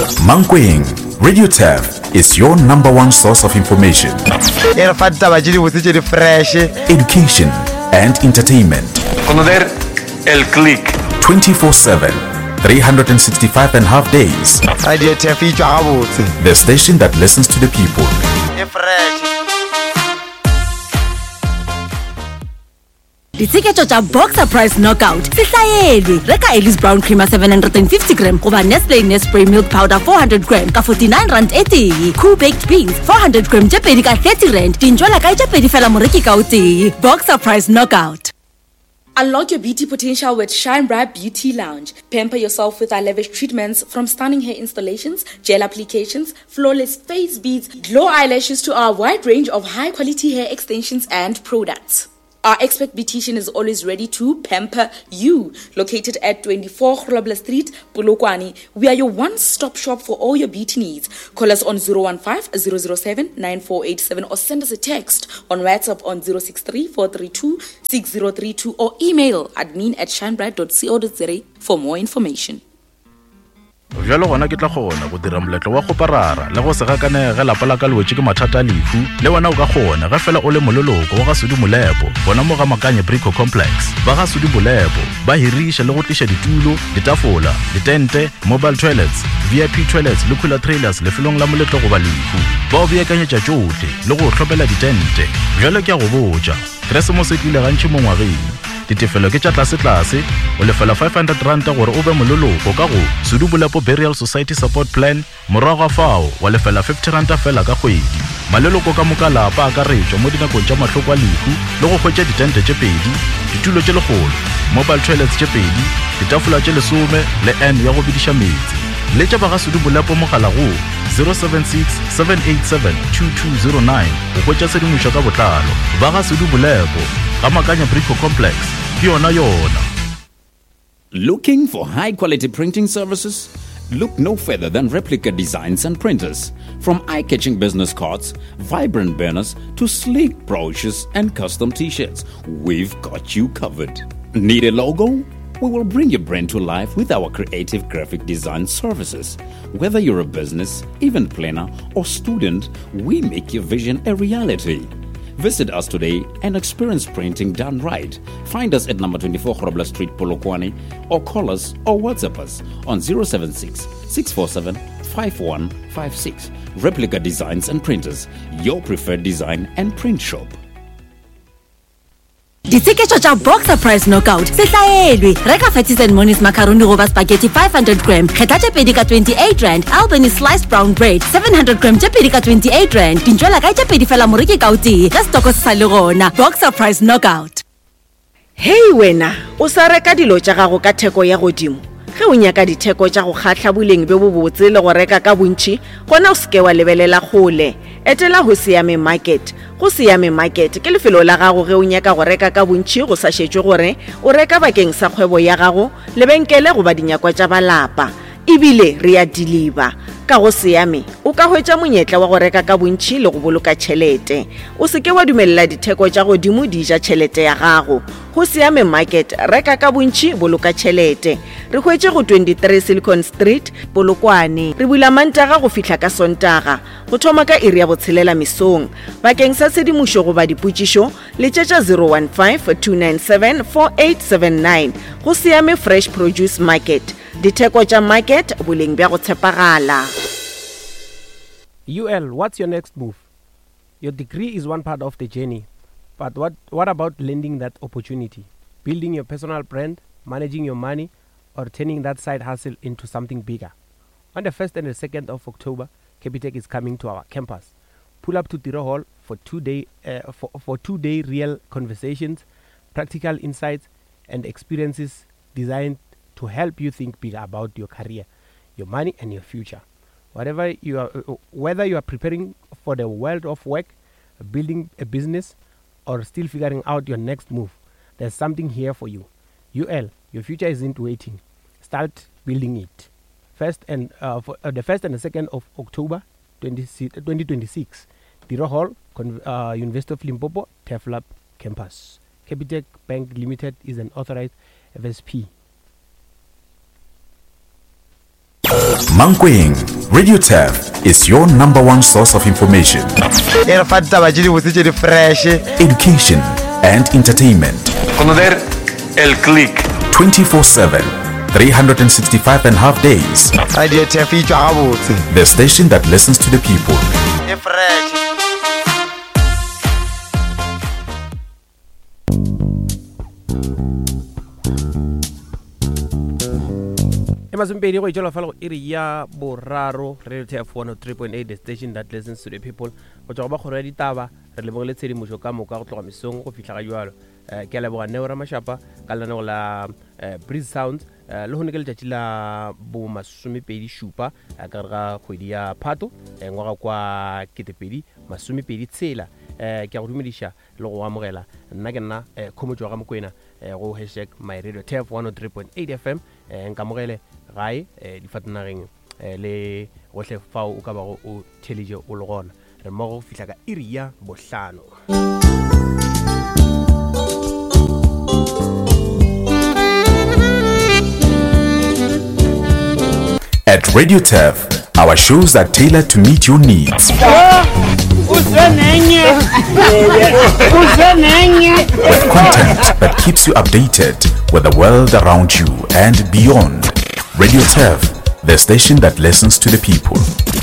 Mankweng, Radio TAF is your number one source of information, education, and entertainment. Conocer el click. 24/7, 365.5 days. Radio TAF The station that listens to the people. Ditseketo tša Boxer Price Knockout sihlaelwe reka Ellis Brown Creamer 750 gram goba Nestle Nespray Milk Powder 400 gram ka 49 rand e tee. Cool Baked Beans 400 gram tše pedi ka 30 rand dintswela ka tše pedi fela moreki ka o tee. Boxer Price Knockout. Unlock your beauty potential with Shine Bright Beauty Lounge. Pamper yourself with our lavish treatments from stunning hair installations, gel applications, flawless face beads, glow eyelashes to our wide range of high-quality hair extensions and products. Our expert beautician is always ready to pamper you. Located at 24 Grobler Street, Polokwane, we are your one-stop shop for all your beauty needs. Call us on 015-007-9487 or send us a text on WhatsApp on 063-432-6032 or email admin@shinebright.co.za for more information. Jalo gona ke tla gona go dira moletlo wa go parara le go se gakanega lapa la ka lwetse ke mathata lefu le wena o ka gona ga fela o le mololoko wa ga Sudi Molepo bona mo ga Makanye Brico Complex ba ga Sudi Molepo ba hirisha le go tlisha ditulo ditafola ditente mobile toilets VIP toilets le cooler trailers le felong la moletlo go ba lefu ba o beakanyetša tšohle le go hlopela ditente jalo ke a go botša Christmas e tlile gantši mo ngwageng ditefelo ke tša tlase o lefela 500 rand gore o be mololoko ka go Sudi Molepo Burial Society Support Plan morago fao wa lefela 50 rand fela ka kgwedi maleloko ka moka lapa a ka retšwa mo dinakong tša mahloko a lefu le go hwetša ditente tše pedi ditulo tše legolo mobile toilets tše pedi ditafola tše 10 le N ya go bidiša metsi le tša ba ga Sudi Molepo mogala go 076 787 2209 go hwetša sedimošo ka botlalo ba ga Sudi Molepo ga Makanye Brico Complex yona. Looking for high-quality printing services? Look no further than Replica Designs and Printers. From eye-catching business cards, vibrant banners, to sleek brochures and custom t-shirts, we've got you covered. Need a logo? We will bring your brand to life with our creative graphic design services. Whether you're a business, event planner, or student, we make your vision a reality. Visit us today and experience printing done right. Find us at number 24 Grobler Street, Polokwane, or call us or WhatsApp us on 076 647 5156. Replica Designs and Printers, your preferred design and print shop. Ditseketo tša Boxer Price Knockout sihlaelwe reka Fatties and Moni's macaroni goba spaghetti 500 gram kgetha tše pedi ka 28 rand Albany sliced brown bread 700 gram tše pedi ka 28 rand dintswela ka tše pedi fela moreki ka o tee ka stoko se sa le gona. Boxer Price Knockout. Hey wena o sa reka dilo tša gago ka theko ya godimo ge o nyaka ditheko tša go kgatla boleng be bo botse le go reka ka bontši gona o seke wa lebelela kgole etela go Siame Market. Go Siame Market ke lefelo la gago ge o nyaka go reka ka bontši go sa šetšwe gore o reka bakeng sa kgwebo ya gago lebenkele goba dinyakwa tša balapa ebile re a deliver ka go Siame o ka hwetša monyetla wa go reka ka bontši le go boloka tšhelete o seke wa dumelela ditheko tša godimo di ja tšhelete ya gago. Go Siame Market reka ka bontši boloka tšhelete re hwetše go 23 Silicon Street Polokwane re bula Mantaga go fihla ka Sontaga go thoma ka iri ya botshelela mesong bakeng sa sedimošo goba dipotšišo letšetša 015 297 4879. Go Siame Fresh Produce Market ditheko tša market boleng bja go tshepagala. UL, what's your next move? Your degree is one part of the journey, but what about lending that opportunity? Building your personal brand, managing your money, or turning that side hustle into something bigger? On the 1st and the 2nd of October, Capitec is coming to our campus. Pull up to Tiro Hall for 2 day for 2 day real conversations, practical insights, and experiences designed to help you think bigger about your career, your money, and your future. Whether you are preparing for the world of work, building a business, or still figuring out your next move, there's something here for you. UL, your future isn't waiting. Start building it. The 1st and the 2nd of October 2026, Tiro Hall, University of Limpopo, TEFLAB campus. Capitec Bank Limited is an authorized FSP. Mankweng, Radio TEF is your number one source of information, education, and entertainment. Conocer el click. 24/7, 365.5 days. Radio TEF e tswa gabotse. The station that listens to the people. E fresh. Emasumpedi go itshola fela go iri ya boraro Radio TEF 103.8, the station that listens to the people. Go tswa go ba kgoro ya ditaba re lebogile tshedimošo ka moka go tloga mesong go fihla ga jalo. Ke a leboga Neo Ramashapa ka lenaneo la Breeze Sounds le go ne ke letšatši la bo 27 ka re ga kgwedi ya Phato ngwaga kwa 2026. Ke a go dumediša le go amogela nna ke nna khomotšo ga Mokwena go #myradio.tf 103.8 FM nkamogele gae difatanageng le gohle fao o ka bago o theleditše o le gona re mmogo go fihla ka iri ya bohlano. At Radio TEF, our shows are tailored to meet your needs. With content that keeps you updated with the world around you and beyond. Radio TEF, the station that listens to the people.